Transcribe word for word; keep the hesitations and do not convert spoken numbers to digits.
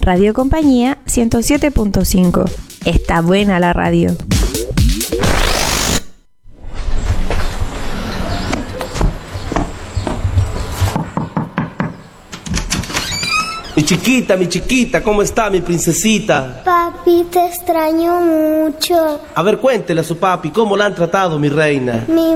Radio Compañía ciento siete punto cinco. Está buena la radio. Mi chiquita, mi chiquita, ¿cómo está mi princesita? Papi, te extraño mucho. A ver, cuéntele a su papi, ¿cómo la han tratado, mi reina? Mi